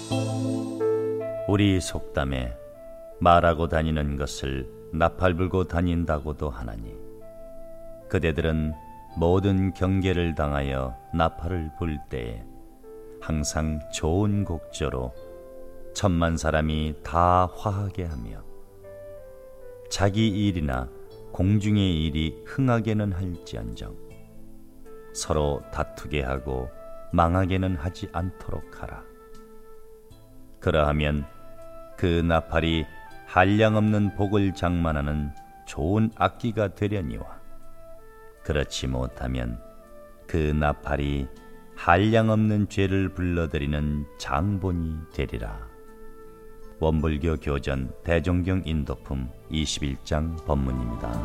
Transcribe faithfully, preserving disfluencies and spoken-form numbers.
우리 속담에 말하고 다니는 것을 나팔 불고 다닌다고도 하나니, 그대들은 모든 경계를 당하여 나팔을 불 때에 항상 좋은 곡조로 천만 사람이 다 화하게 하며 자기 일이나 공중의 일이 흥하게는 할지언정 서로 다투게 하고 망하게는 하지 않도록 하라. 그러하면 그 나팔이 한량없는 복을 장만하는 좋은 악기가 되려니와, 그렇지 못하면 그 나팔이 한량없는 죄를 불러들이는 장본이 되리라. 원불교 교전 대종경 인도품 이십일 장 법문입니다.